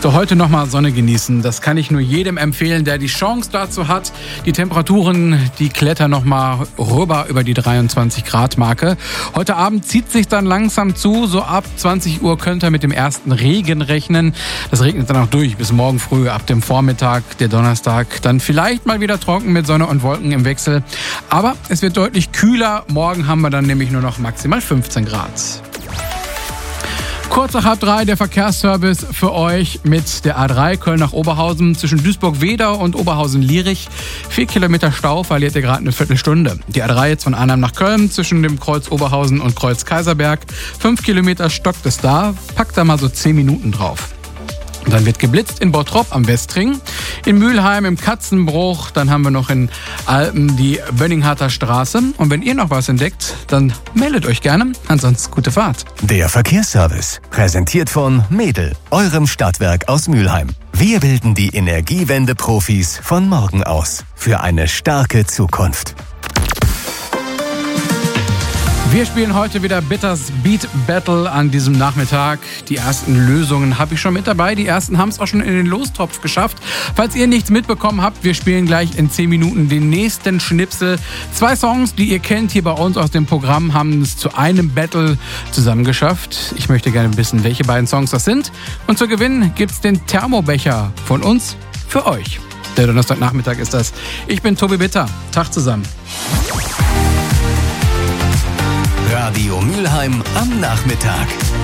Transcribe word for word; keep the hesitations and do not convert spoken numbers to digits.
So, heute nochmal Sonne genießen. Das kann ich nur jedem empfehlen, der die Chance dazu hat. Die Temperaturen, die klettern nochmal rüber über die dreiundzwanzig Grad Marke. Heute Abend zieht sich dann langsam zu. So ab zwanzig Uhr könnt ihr mit dem ersten Regen rechnen. Das regnet dann auch durch bis morgen früh ab dem Vormittag, der Donnerstag. Dann vielleicht mal wieder trocken mit Sonne und Wolken im Wechsel. Aber es wird deutlich kühler. Morgen haben wir dann nämlich nur noch maximal fünfzehn Grad. Kurz nach halb drei der Verkehrsservice für euch mit der A drei Köln nach Oberhausen zwischen Duisburg-Wedau und Oberhausen-Lierich. Vier Kilometer Stau, verliert ihr gerade eine Viertelstunde. Die A drei jetzt von Arnhem nach Köln zwischen dem Kreuz Oberhausen und Kreuz Kaiserberg. Fünf Kilometer stockt es da, packt da mal so zehn Minuten drauf. Und dann wird geblitzt in Bottrop am Westring, in Mülheim im Katzenbruch, dann haben wir noch in Alpen die Bönningharter Straße. Und wenn ihr noch was entdeckt, dann meldet euch gerne. Ansonsten gute Fahrt. Der Verkehrsservice, präsentiert von Medel, eurem Stadtwerk aus Mülheim. Wir bilden die Energiewende-Profis von morgen aus für eine starke Zukunft. Wir spielen heute wieder Bitters Beat Battle an diesem Nachmittag. Die ersten Lösungen habe ich schon mit dabei. Die ersten haben es auch schon in den Lostopf geschafft. Falls ihr nichts mitbekommen habt, wir spielen gleich in zehn Minuten den nächsten Schnipsel. Zwei Songs, die ihr kennt hier bei uns aus dem Programm, haben es zu einem Battle zusammengeschafft. Ich möchte gerne wissen, welche beiden Songs das sind. Und zu gewinnen gibt es den Thermobecher von uns für euch. Der Donnerstagnachmittag ist das. Ich bin Tobi Bitter. Tag zusammen. Radio Mülheim am Nachmittag.